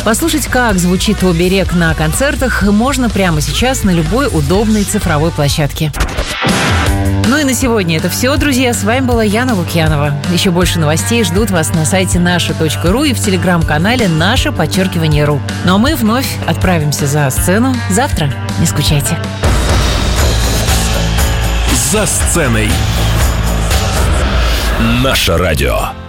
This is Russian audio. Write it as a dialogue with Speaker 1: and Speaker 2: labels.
Speaker 1: Послушать, как звучит оберег на концертах, можно прямо сейчас на любой удобной цифровой площадке. Ну и на сегодня это все, друзья. С вами была Яна Лукьянова. Еще больше новостей ждут вас на сайте наша.ру и в телеграм-канале наше_ру. Ну а мы вновь отправимся за сцену завтра. Не скучайте.
Speaker 2: За сценой. Наше радио.